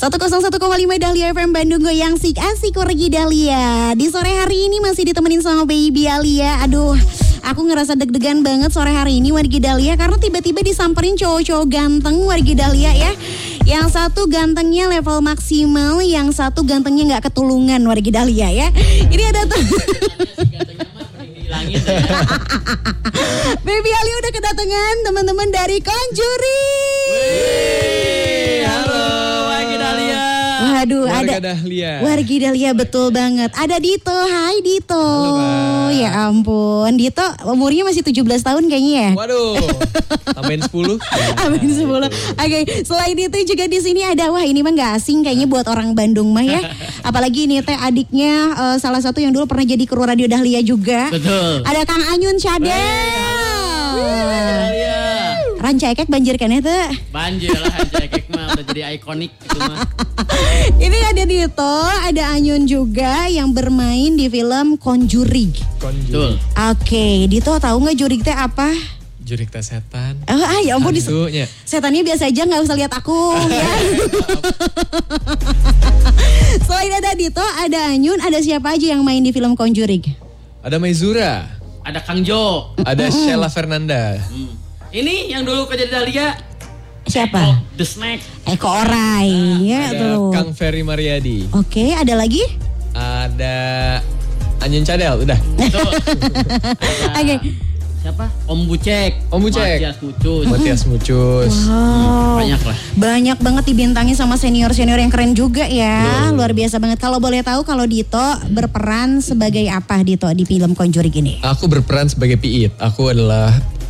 101,5 Dahlia FM Bandung goyang asik Wargi Dahlia. Di sore hari ini masih ditemenin sama Baby Alia. Aduh, aku ngerasa deg-degan banget sore hari ini Wargi Dahlia karena tiba-tiba disamperin cowok-cowok ganteng Wargi Dahlia ya. Yang satu gantengnya level maksimal, yang satu gantengnya nggak ketulungan Wargi Dahlia ya. Ini ada tuh. Baby Ali udah kedatangan teman-teman dari Conjuring. Halo Wargi Dahlia. Waduh, Warga ada Dahlia. Wargi Dahlia betul banget. Ada Dito. Hai Dito. Halo, ya ampun, Dito umurnya masih 17 tahun kayaknya ya. Waduh, tambahin 10. Amin 10. Oke, selain itu juga di sini ada, wah ini mah nggak asing kayaknya buat orang Bandung mah ya. Apalagi ini teh adiknya salah satu yang dulu pernah jadi kru radio Dahlia juga. Betul. Ada Kang Anyun Cadel. Dahlia. Ranca ekek banjir kan itu. Banjir lah aja ekek mah udah jadi ikonik itu mah. Ini ada Dito, ada Anyun juga yang bermain di film Conjuring. Betul. Oke, Dito tahu nggak jurig teh apa? Jurik teh setan. Ya ampun, Hantunya. setannya biasa aja, nggak usah lihat aku. Ya. Selain ada Dito, ada Anyun, ada siapa aja yang main di film Conjuring? Ada Maizura. Ada Kang Jo. Ada Sheila Fernanda. Ini yang dulu kerja di Dahlia. Siapa? Eko, The Snack. Eko Orai, ya Ada tuh. Kang Ferry Mariadi. Oke, ada lagi? Ada Anyun Cadel, udah. Betul. Oke. Siapa? Om Bucek. Om Bucek. Matias Mucus. Matias Mucus. Wow. Banyak lah. Banyak banget dibintangi sama senior-senior yang keren juga ya. Luar biasa banget. Kalau boleh tahu kalau Dito berperan sebagai apa Dito di film Conjuring ini? Aku berperan sebagai Piit. Aku adalah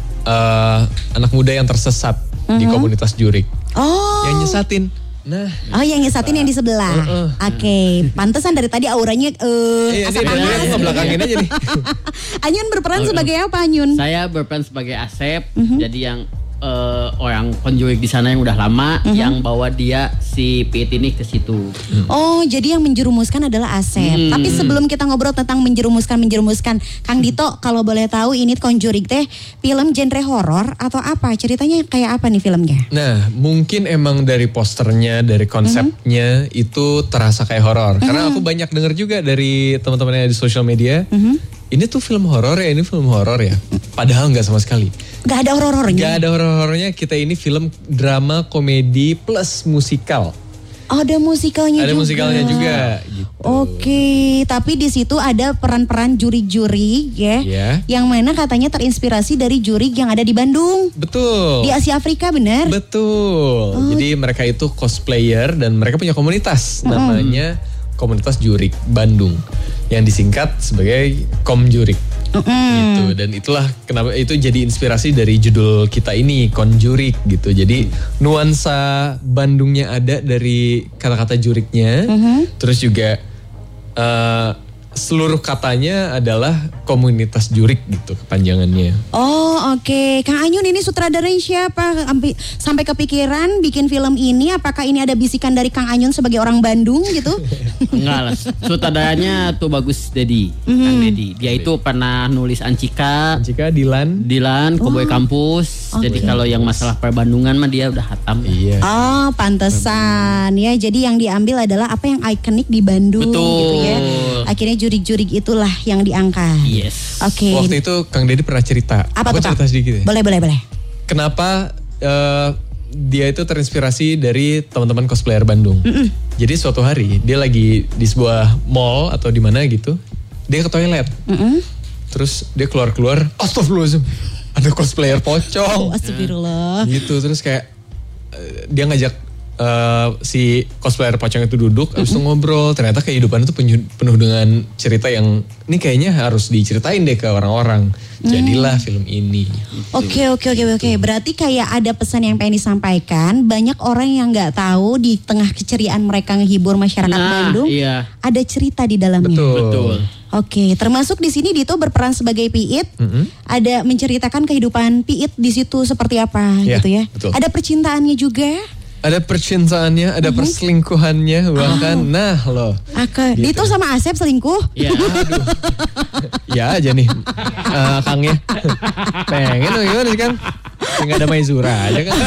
anak muda yang tersesat di komunitas jurik. Oh. Yang nyesatin. Nah. Oh, yang nyesatin yang di sebelah. Oke, pantesan dari tadi auranya Iya, asap dia panas. ngebelakangin aja nih. Anyun berperan sebagai apa Anyun? Saya berperan sebagai Asep. Jadi yang orang Conjuring di sana yang udah lama, yang bawa dia si Piit ini ke situ. Oh, jadi yang menjerumuskan adalah Asep. Tapi sebelum kita ngobrol tentang menjerumuskan, Kang Dito, kalau boleh tahu ini Conjuring teh film genre horor atau apa? Ceritanya kayak apa nih filmnya? Nah, mungkin emang dari posternya, dari konsepnya itu terasa kayak horor. Karena aku banyak denger juga dari teman-teman yang di sosial media. Ini tuh film horor ya, ini film horor ya. Padahal nggak sama sekali. Gak ada horor-horornya? Nggak ada horor-horornya. Kita ini film drama, komedi plus musikal. Oh, ada musikalnya juga. Ada musikalnya juga. Gitu. Oke, tapi di situ ada peran-peran juri-juri ya, Iya. yang mana katanya terinspirasi dari juri yang ada di Bandung. Betul. Di Asia Afrika benar? Betul. Jadi mereka itu cosplayer dan mereka punya komunitas namanya Komunitas Jurik Bandung yang disingkat sebagai Komjurik. Gitu. Dan itulah kenapa itu jadi inspirasi dari judul kita ini Conjuring gitu. Jadi nuansa Bandungnya ada dari kata-kata juriknya. Terus juga seluruh katanya adalah komunitas jurik gitu kepanjangannya. Oh, oke. Kang Anyun ini sutradaranya siapa? Sampai kepikiran bikin film ini, apakah ini ada bisikan dari Kang Anyun sebagai orang Bandung gitu? Enggak lah, sutradaranya tuh Bagus Dedi, Kang Dedi. Dia itu pernah nulis Ancika, Dilan, Cowboy Kampus. Jadi kalau yang masalah perbandungan mah dia udah hatam. Iya. Oh, pantesan ya. Jadi yang diambil adalah apa yang ikonik di Bandung. Betul. Gitu ya. Akhirnya jurik-jurik itulah yang diangkat. Yes. Oke. Waktu itu Kang Dedi pernah cerita. Apa Aku tuh, cerita Kak? sedikit ya. Boleh. Kenapa dia itu terinspirasi dari teman-teman cosplayer Bandung. Jadi suatu hari dia lagi di sebuah mall atau di mana gitu. Dia ke toilet. Terus dia keluar. Astagfirullahaladzim. Ada cosplayer pocong. Astagfirullah. Gitu terus kayak dia ngajak si cosplayer pocong itu duduk, abis itu ngobrol. Ternyata kehidupan itu penuh dengan cerita yang ini kayaknya harus diceritain deh ke orang-orang. Jadilah film ini. Oke. Berarti kayak ada pesan yang pengen disampaikan. Banyak orang yang nggak tahu di tengah keceriaan mereka ngehibur masyarakat Bandung. Iya. Ada cerita di dalamnya. Betul. Oke, termasuk di sini Dito berperan sebagai Piit. Ada menceritakan kehidupan Piit di situ seperti apa Ya, gitu ya. betul. Ada percintaannya juga. Ada percintaannya, ada perselingkuhannya bahkan. Nah loh. Gitu. Dito sama Asep selingkuh? Iya. Aduh. Ya aja nih Kangnya. Pengen gimana sih Kang? Nggak ada Maizura aja kan.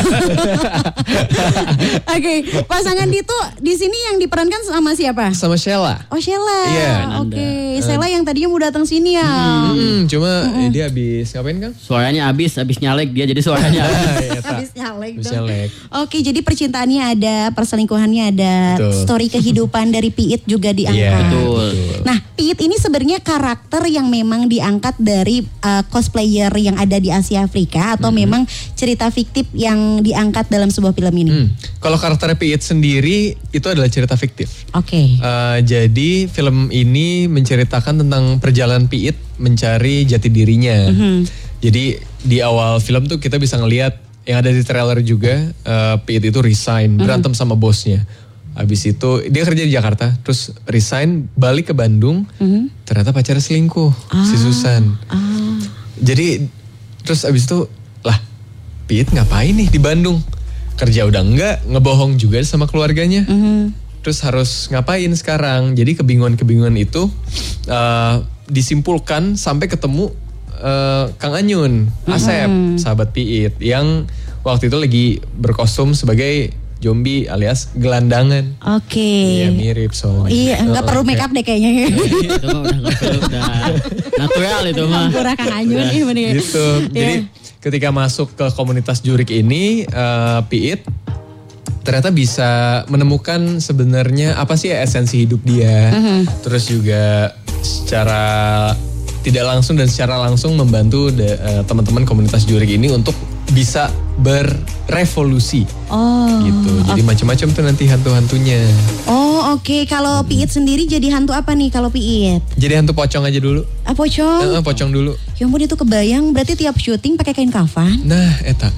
Oke, pasangan Dito di sini yang diperankan sama siapa? Sama Sheila. Oh Sheila. Iya. Oke, Sheila yang tadinya mau datang sini ya. Cuma dia habis ngapain Kang? Suaranya habis nyalek dia jadi suaranya. Habis nyalek. Oke, jadi percintaannya ada, perselingkuhannya ada, betul. Story kehidupan dari Piit juga diangkat. Iya, betul. Nah, Piit ini sebenarnya karakter yang memang diangkat dari cosplayer yang ada di Asia Afrika atau memang cerita fiktif yang diangkat dalam sebuah film ini? Kalau karakter Piit sendiri itu adalah cerita fiktif. Oke. Jadi film ini menceritakan tentang perjalanan Piit mencari jati dirinya. Jadi di awal film tuh kita bisa ngelihat yang ada di trailer juga, Piit itu resign, berantem sama bosnya. Habis itu dia kerja di Jakarta, terus resign, balik ke Bandung, ternyata pacarnya selingkuh, si Susan. Jadi terus habis itu, lah Piit ngapain nih di Bandung? Kerja udah enggak, ngebohong juga sama keluarganya. Terus harus ngapain sekarang? Jadi kebingungan itu disimpulkan sampai ketemu Kang Anyun, Asep, sahabat Piit, yang waktu itu lagi berkostum sebagai zombie alias gelandangan. Oke. Iya mirip soalnya. Iya, nggak perlu make up deh kayaknya. Itu mah udah nggak perlu, udah natural itu mah. Pura Kang Anyun ini bener. Gitu. Jadi ketika masuk ke komunitas jurik ini, Piit ternyata bisa menemukan sebenarnya apa sih esensi hidup dia. Terus juga secara tidak langsung dan secara langsung membantu teman-teman komunitas jurik ini untuk bisa berevolusi. Gitu. Jadi macam-macam tuh nanti hantu-hantunya. Oke. Kalau Piit sendiri jadi hantu apa nih kalau Piit? Jadi hantu pocong aja dulu. Pocong? Pocong dulu. Ya ampun, itu kebayang. Berarti tiap syuting pakai kain kafan? Nah, eta.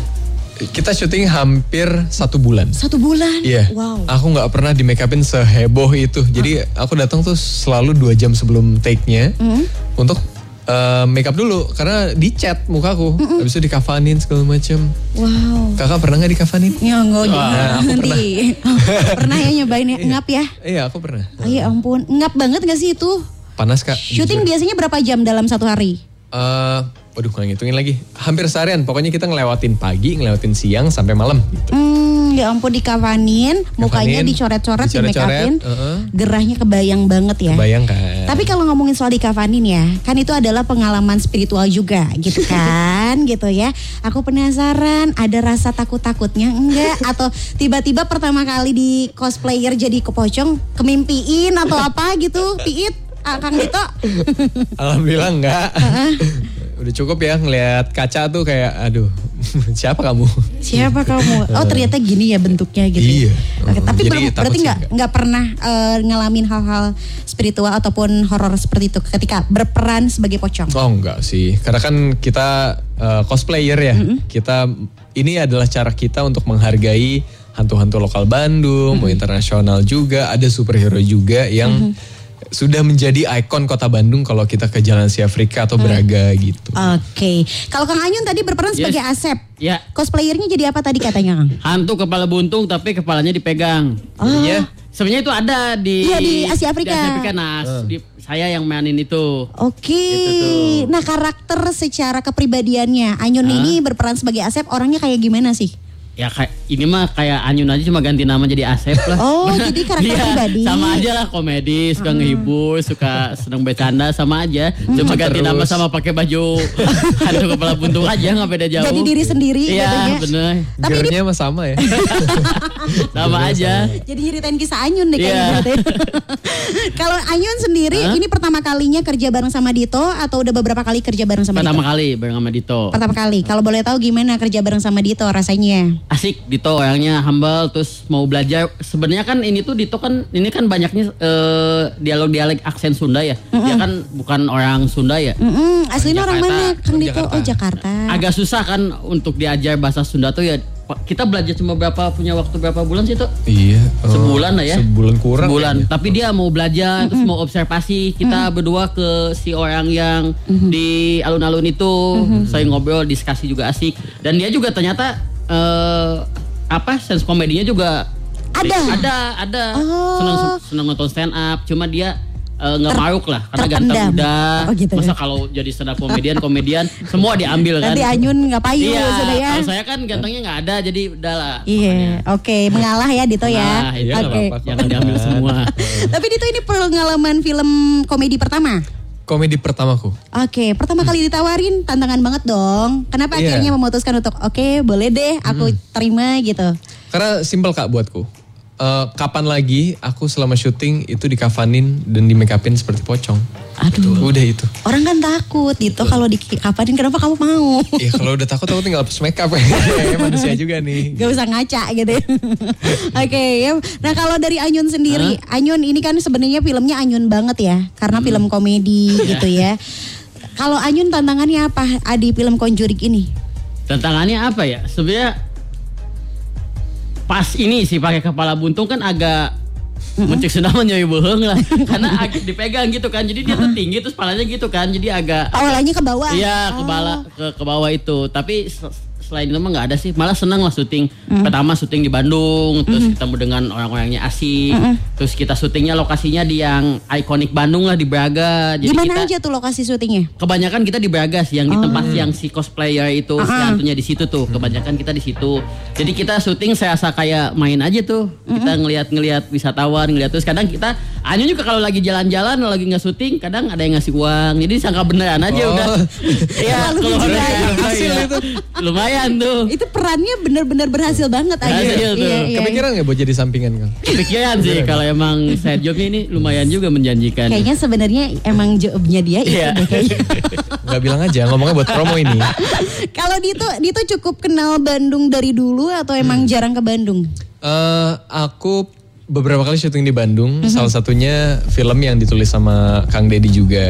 Kita syuting hampir 1 bulan. 1 bulan? Iya. Wow. Aku gak pernah di make upin seheboh itu. Jadi aku datang tuh selalu 2 jam sebelum take-nya untuk make up dulu. Karena dicat mukaku. Habis itu dikafanin segala macam. Wow. Kakak pernah gak dikafanin? Ya enggak. Nah, aku pernah. Pernah ya nyobain ngap ya? Iya, aku pernah. Ya ampun. Ngap banget gak sih itu? Panas Kak. Syuting biasanya berapa jam dalam 1 hari? Waduh, gak ngitungin lagi. Hampir seharian. Pokoknya kita ngelewatin pagi, ngelewatin siang sampai malam gitu. Ya ampun, dikafanin, mukanya dicoret-coret, di make upin. Gerahnya kebayang banget ya. Kebayang kan. Tapi kalau ngomongin soal dikafanin ya, kan itu adalah pengalaman spiritual juga gitu kan, gitu ya. Aku penasaran, ada rasa takut-takutnya enggak? Atau tiba-tiba pertama kali di cosplayer jadi kepocong, kemimpiin atau apa gitu, Piit? Kang Dito? Alhamdulillah enggak. Udah cukup ya ngelihat kaca tuh kayak aduh siapa kamu? Siapa kamu? Oh ternyata gini ya bentuknya gitu. Iya. Oke, tapi berarti nggak pernah ngalamin hal-hal spiritual ataupun horor seperti itu ketika berperan sebagai pocong? Oh enggak sih, karena kan kita cosplayer ya. Kita ini adalah cara kita untuk menghargai hantu-hantu lokal Bandung, mau internasional juga, ada superhero juga yang sudah menjadi ikon kota Bandung kalau kita ke Jalan Asia Afrika atau Braga gitu. Oke. Kalau Kang Anyun tadi berperan sebagai Asep. Ya. Cosplayernya jadi apa tadi katanya Kang? Hantu kepala buntung tapi kepalanya dipegang. Iya. Sebenarnya itu ada di Asia Afrika. Di Asia Afrika. Nah, saya yang mainin itu. Oke. Gitu. Nah, karakter secara kepribadiannya Anyun ini berperan sebagai Asep, orangnya kayak gimana sih? Ya kayak ini mah kayak Anyun aja cuma ganti nama jadi Asep lah. Oh, jadi karakter pribadi. Sama aja lah, komedi, suka ngehibur, suka senang bercanda, sama aja. Cuma ganti nama sama pakai baju hantu kepala buntung aja, nggak beda jauh. Jadi diri sendiri. Iya bener. Tapi gernya mah sama ya. Sama aja. Jadi nyeritain kisah Anyun deh kayaknya. Kalau Anyun sendiri ini pertama kalinya kerja bareng sama Dito atau udah beberapa kali kerja bareng sama Dito? Pertama kali bareng sama Dito. Pertama kali. Kalau boleh tahu gimana kerja bareng sama Dito rasanya? Asik, Dito orangnya humble, terus mau belajar. Sebenarnya kan ini tuh Dito kan ini kan banyaknya dialog-dialek aksen Sunda ya. Dia kan bukan orang Sunda ya. Aslinya orang mana Kang Dito? Jakarta. Oh Jakarta. Agak susah kan untuk diajar bahasa Sunda tuh ya. Kita belajar cuma punya waktu berapa bulan sih tuh? Iya. Sebulan lah ya. Sebulan kurang. Tapi dia mau belajar terus mau observasi. Kita berdua ke si orang yang di alun-alun itu. Saya ngobrol, diskusi juga asik. Dan dia juga ternyata sense komedinya juga ada. Senang nonton stand up. Cuma dia nggak maruk lah karena ganteng udah. Gitu masa ya? kalau jadi stand up komedian semua diambil kan. Nanti Anyun nggak payu iya, sudah ya. Kalau saya kan gantengnya nggak ada jadi udahlah. Iya, oke, mengalah ya Dito ya. Oke. Jangan diambil semua. Tapi Dito ini pengalaman film komedi pertama? Komedi pertamaku. Oke, pertama kali ditawarin tantangan banget dong. Kenapa akhirnya memutuskan untuk oke, boleh deh aku terima gitu? Karena simpel Kak buatku. Kapan lagi aku selama syuting itu dikafanin dan di make upin seperti pocong. Aduh. Udah itu. Orang kan takut gitu kalau dikafanin, kenapa kamu mau? Iya kalau udah takut aku tinggal hapus make up ya. Manusia juga nih. Gak usah ngaca gitu ya. Oke, ya. Nah kalau dari Anyun sendiri, Anyun ini kan sebenarnya filmnya Anyun banget ya. Karena film komedi gitu ya. Kalau Anyun tantangannya apa di film Conjuring ini? Tantangannya apa ya? Sebenarnya pas ini sih pakai kepala buntung kan agak mencek sunaman nyawa bohong lah. Karena dipegang gitu kan. Jadi dia tuh tinggi terus palanya gitu kan. Jadi agak awalnya ke bawah. Iya, ke bawah itu. Tapi selain itu mah nggak ada sih. Malah senang lah syuting. Pertama syuting di Bandung, terus ketemu dengan orang-orangnya asik. Terus kita syutingnya lokasinya di yang ikonik Bandung lah di Braga. Jadi di mana aja tuh lokasi syutingnya? Kebanyakan kita di Braga sih, yang di tempat yang si cosplayer itu, si hantunya di situ tuh. Kebanyakan kita di situ. Jadi kita syuting saya rasa kayak main aja tuh. Kita ngelihat wisatawan, ngelihat terus kadang kita Anyun juga kalau lagi jalan-jalan, lagi nggak syuting, kadang ada yang ngasih uang. Jadi sangka beneran aja udah. Iya, kalau hasil itu lumayan tuh. Itu perannya benar-benar berhasil banget aja. Iya. Kepikiran nggak buat jadi sampingan kan? Kepikiran sih kalau emang side jobnya ini lumayan juga menjanjikan. Kayaknya sebenarnya emang jobnya dia itu deh kayaknya. Gak bilang aja, ngomongnya buat promo ini. Kalau Dito cukup kenal Bandung dari dulu atau emang jarang ke Bandung? Aku beberapa kali syuting di Bandung, salah satunya film yang ditulis sama Kang Deddy juga.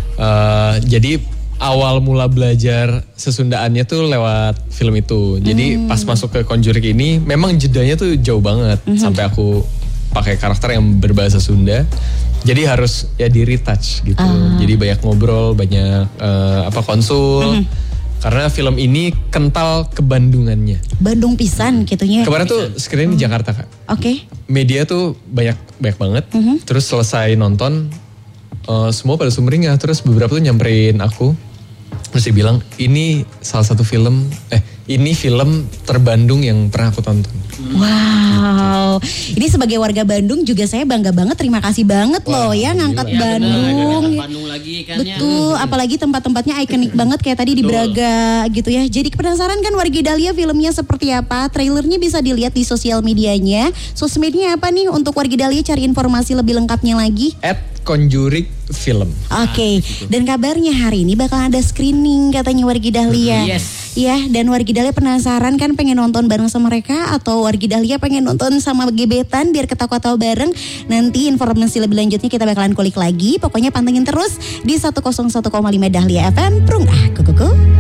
Jadi awal mula belajar sesundaannya tuh lewat film itu. Jadi pas masuk ke Conjuring ini, memang jedanya tuh jauh banget sampai aku pakai karakter yang berbahasa Sunda. Jadi harus ya di retouch gitu. Jadi banyak ngobrol, banyak konsul. Karena film ini kental kebandungannya. Bandung pisan gitunya. Kemarin tuh screen di Jakarta Kak. Oke. Media tuh banyak banget. Terus selesai nonton, semua pada sumringah. Terus beberapa tuh nyamperin aku. Terus dia bilang, ini salah satu film, ini film terbandung yang pernah aku tonton. Wow, ini sebagai warga Bandung juga saya bangga banget, terima kasih banget loh ya ngangkat Bandung. Bandung lagi kan. Betul, apalagi tempat-tempatnya ikonik banget kayak tadi di Braga gitu ya. Jadi penasaran kan warga Dahlia filmnya seperti apa? Trailernya bisa dilihat di sosial medianya. Sosmednya apa nih untuk warga Dahlia cari informasi lebih lengkapnya lagi? @Conjuring Film. Oke. Dan kabarnya hari ini bakal ada screening katanya warga Dahlia. Yes. Ya, dan warga Dahlia penasaran kan pengen nonton bareng sama mereka atau warga Dahlia pengen nonton sama gebetan biar ketawa-tawa bareng. Nanti informasi lebih lanjutnya kita bakalan kulik lagi. Pokoknya pantengin terus di 101,5 Dahlia FM. Prung kuku.